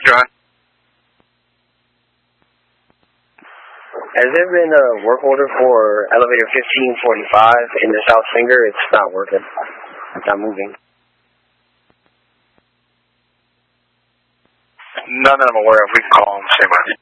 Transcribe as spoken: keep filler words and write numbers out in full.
John. Has there been a work order for elevator fifteen forty-five in the South Finger? It's not working. It's not moving. None that I'm aware of. We can call them. Say what.